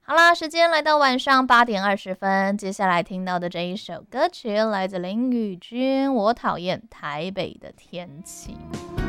好啦，时间来到晚上8点20分，接下来听到的这一首歌曲来自林宇君，《我讨厌台北的天气》。